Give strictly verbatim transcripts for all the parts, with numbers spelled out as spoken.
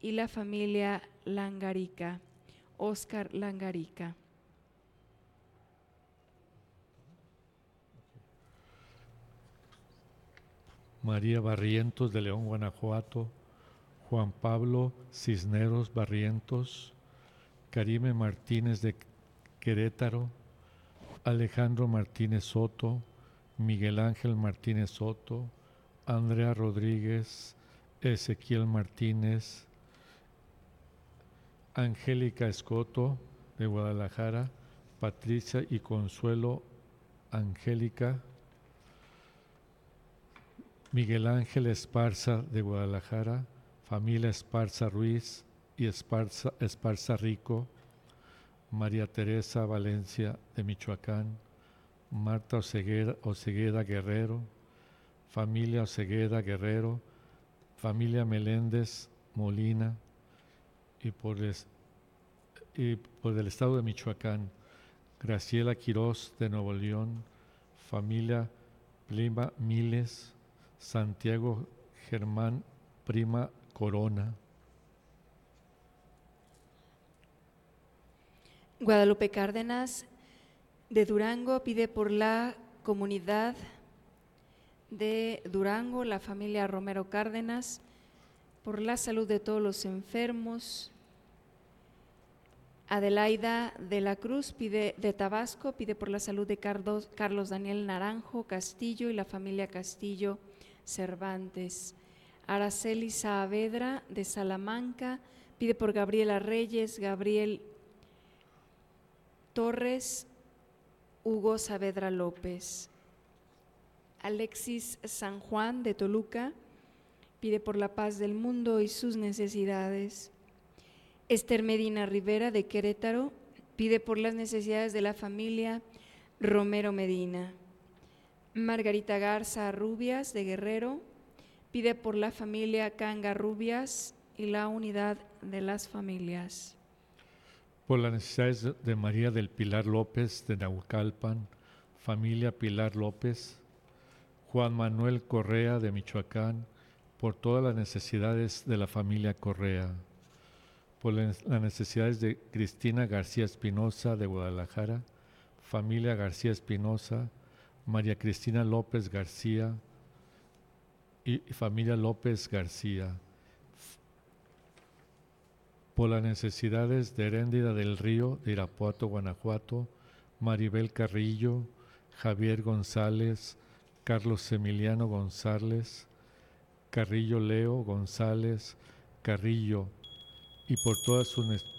y la familia Langarica, Óscar Langarica. María Barrientos de León, Guanajuato, Juan Pablo Cisneros Barrientos, Karime Martínez de Querétaro, Alejandro Martínez Soto, Miguel Ángel Martínez Soto, Andrea Rodríguez, Ezequiel Martínez, Angélica Escoto de Guadalajara, Patricia y Consuelo Angélica, Miguel Ángel Esparza de Guadalajara, familia Esparza Ruiz y Esparza, Esparza Rico, María Teresa Valencia de Michoacán, Marta Osegueda, Osegueda Guerrero, familia Osegueda Guerrero, familia Meléndez Molina, y por, les, y por el estado de Michoacán, Graciela Quirós de Nuevo León, familia Plima Miles, Santiago Germán Prima Corona. Guadalupe Cárdenas de Durango pide por la comunidad de Durango, la familia Romero Cárdenas, por la salud de todos los enfermos. Adelaida de la Cruz pide de Tabasco, pide por la salud de Carlos, Carlos Daniel Naranjo Castillo y la familia Castillo Cervantes. Araceli Saavedra de Salamanca pide por Gabriela Reyes, Gabriel Torres, Hugo Saavedra López. Alexis San Juan de Toluca pide por la paz del mundo y sus necesidades. Esther Medina Rivera de Querétaro pide por las necesidades de la familia Romero Medina. Margarita Garza Rubias de Guerrero pide por la familia Canga Rubias y la unidad de las familias. Por las necesidades de María del Pilar López de Naucalpan, familia Pilar López. Juan Manuel Correa de Michoacán, por todas las necesidades de la familia Correa. Por las necesidades de Cristina García Espinosa de Guadalajara, familia García Espinosa, María Cristina López García y familia López García. Por las necesidades de Heréndida del Río de Irapuato, Guanajuato, Maribel Carrillo, Javier González, Carlos Emiliano González, Carrillo Leo González, Carrillo, y por todas sus necesidades.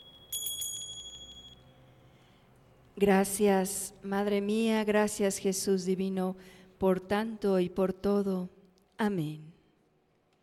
Gracias, Madre mía, gracias Jesús divino, por tanto y por todo. Amén.